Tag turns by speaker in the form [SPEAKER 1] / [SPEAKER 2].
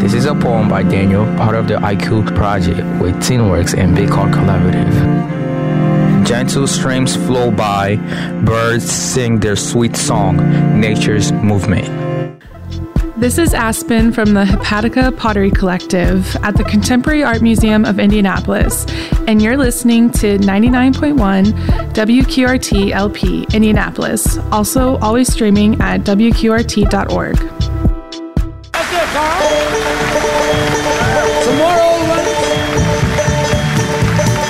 [SPEAKER 1] This is a poem by Daniel, part of the IQ Project with TeenWorks and Big Art Collaborative. Gentle streams flow by, birds sing their sweet song, nature's movement.
[SPEAKER 2] This is Aspen from the Hepatica Pottery Collective at the Contemporary Art Museum of Indianapolis, and you're listening to 99.1 WQRT LP Indianapolis, also always streaming at WQRT.org.